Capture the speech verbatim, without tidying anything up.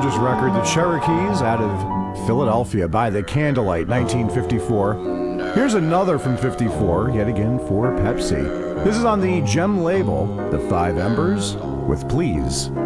gorgeous record, The Cherokees, out of Philadelphia, By the Candlelight, nineteen fifty-four. Here's another from fifty-four, yet again for Pepsi. This is on the Gem label, The Five Embers, with Please.